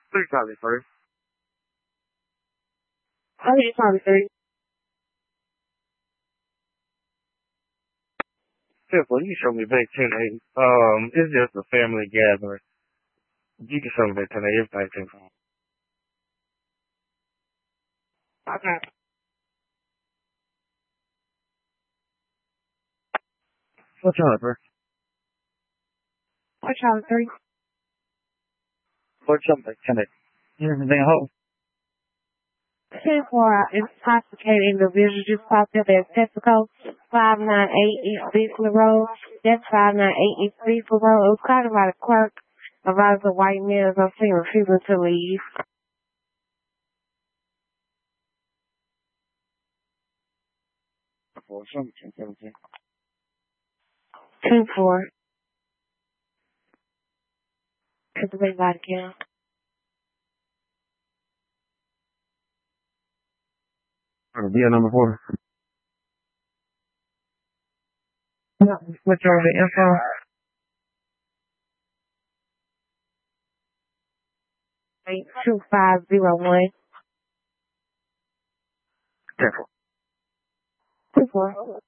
Three Charlie first. Okay, Charlie 3. Simple, you show me back 10-8. It's just a family gathering. You can show me back 10-8. It's back 10. Okay. What Charlie first? Okay, Charlie 3. What Charlie back 10-8? You hear anything hold? 10-4, intoxicated individual just popped up at Pepsico, 598 East Beasley Road. That's 598 East Beasley Road. It was called by the clerk about the white males I'm seeing refusing to leave. For some 10-17. 10-4. Could the big body count. Deal number 4. What's your info? 82501. 10-4. 10-4.